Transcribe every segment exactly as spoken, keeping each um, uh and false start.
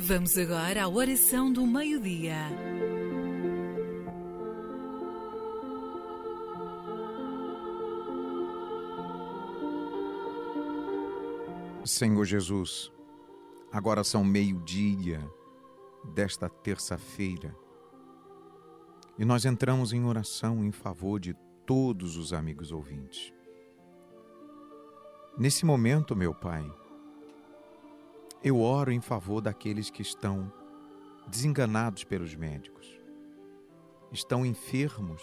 Vamos agora à oração do meio-dia. Senhor Jesus, agora são meio-dia desta terça-feira e nós entramos em oração em favor de todos os amigos ouvintes. Nesse momento, meu Pai, eu oro em favor daqueles que estão desenganados pelos médicos, estão enfermos,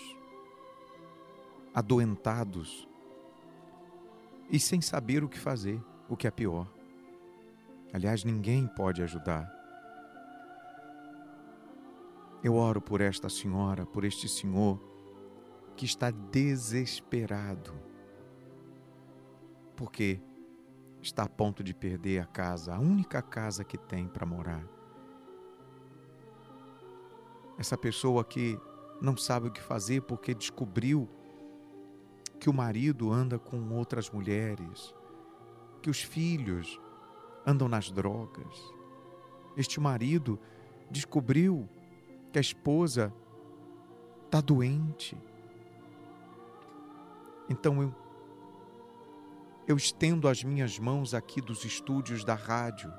adoentados e sem saber o que fazer, o que é pior. Aliás, ninguém pode ajudar. Eu oro por esta senhora, por este senhor que está desesperado, porque está a ponto de perder a casa, a única casa que tem para morar. Essa pessoa que não sabe o que fazer porque descobriu que o marido anda com outras mulheres, que os filhos andam nas drogas. Este marido descobriu que a esposa está doente. Então eu Eu estendo as minhas mãos aqui dos estúdios da rádio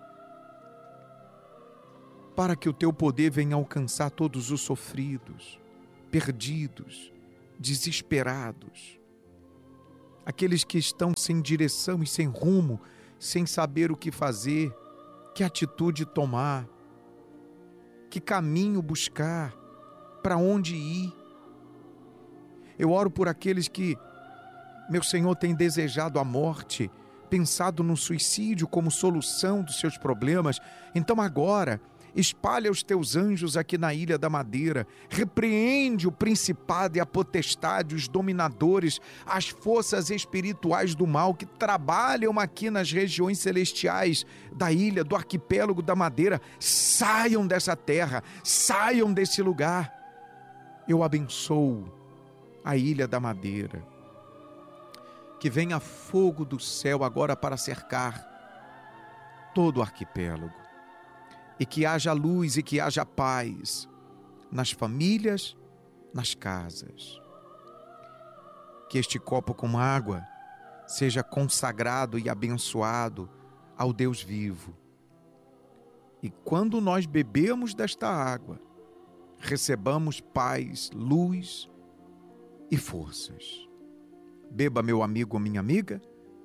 para que o teu poder venha alcançar todos os sofridos, perdidos, desesperados, aqueles que estão sem direção e sem rumo, sem saber o que fazer, que atitude tomar, que caminho buscar, para onde ir. Eu oro por aqueles que, meu Senhor, tem desejado a morte, pensado no suicídio como solução dos seus problemas. Então agora, espalha os teus anjos aqui na Ilha da Madeira, repreende o principado e a potestade, os dominadores, as forças espirituais do mal que trabalham aqui nas regiões celestiais da ilha, do arquipélago da Madeira. Saiam dessa terra, saiam desse lugar. Eu abençoo a Ilha da Madeira. Que venha fogo do céu agora para cercar todo o arquipélago. E que haja luz e que haja paz nas famílias, nas casas. Que este copo com água seja consagrado e abençoado ao Deus vivo. E quando nós bebemos desta água, recebamos paz, luz e forças. Beba, meu amigo ou minha amiga,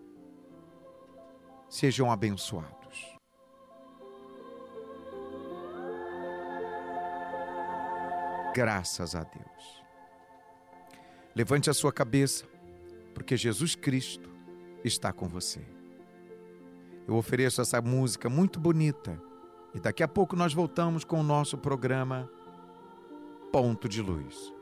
sejam abençoados. Graças a Deus. Levante a sua cabeça, porque Jesus Cristo está com você. Eu ofereço essa música muito bonita e daqui a pouco nós voltamos com o nosso programa Ponto de Luz.